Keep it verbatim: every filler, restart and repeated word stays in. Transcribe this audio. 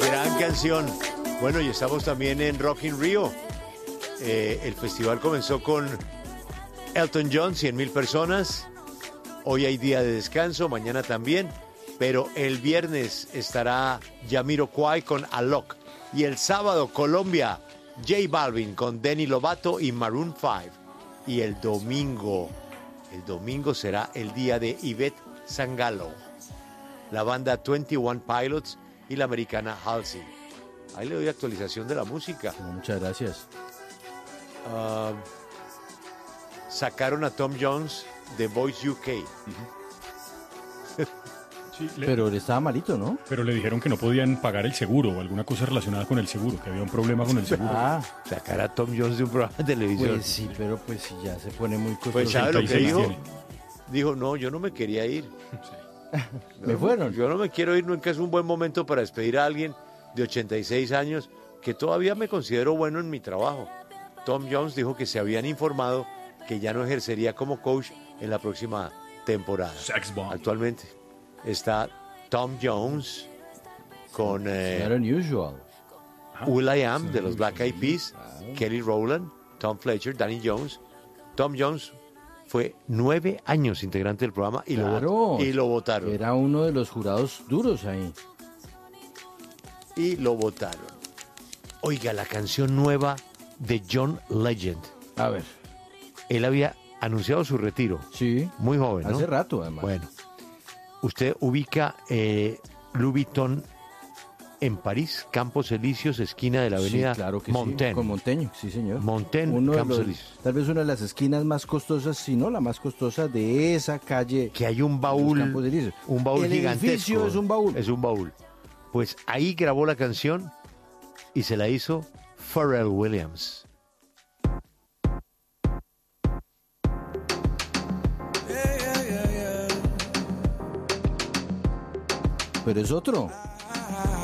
Gran canción. Bueno, y estamos también en Rock in Rio. Eh, el festival comenzó con Elton John, cien mil personas. Hoy hay día de descanso, mañana también. Pero el viernes estará Jamiroquai con Alok. Y el sábado, Colombia, J Balvin con Demi Lovato y Maroon cinco. Y el domingo, el domingo será el día de Ivette Sangalo, la banda veintiuno Pilots y la americana Halsey. Ahí le doy actualización de la música. Muchas gracias. Uh, sacaron a Tom Jones de Voice U K. Uh-huh. Sí, le, pero le estaba malito, ¿no? Pero le dijeron que no podían pagar el seguro o alguna cosa relacionada con el seguro, que había un problema con el seguro. Ah, sacar a Tom Jones de un programa de televisión. Pues sí, pero pues si ya se pone muy costoso. Pues ¿sabe lo que dijo? Dijo, no, yo no me quería ir. Sí. ¿Me no, fueron? Yo no me quiero ir, nunca es un buen momento para despedir a alguien de ochenta y seis años que todavía me considero bueno en mi trabajo. Tom Jones dijo que se habían informado que ya no ejercería como coach en la próxima temporada. Actualmente está Tom Jones con eh, unusual. will.i.am de los Black Eyed Peas, ah. Kelly Rowland, Tom Fletcher, Danny Jones. Tom Jones fue nueve años integrante del programa y, claro, lo, y lo votaron. Era uno de los jurados duros ahí. Y lo votaron. Oiga, la canción nueva de John Legend. A ver. Él había anunciado su retiro. Sí. Muy joven, ¿no? Hace rato, además. Bueno. Usted ubica eh, Louis Vuitton en París, Campos Elíseos, esquina de la avenida sí, claro que Montaigne. Sí, con Montaigne, sí, señor. Montaigne, Uno Campos los, Elíseos. Tal vez una de las esquinas más costosas, si no la más costosa de esa calle. Que hay un baúl, un baúl El gigantesco. El edificio es un baúl. Es un baúl. Pues ahí grabó la canción y se la hizo Pharrell Williams. Pero es otro.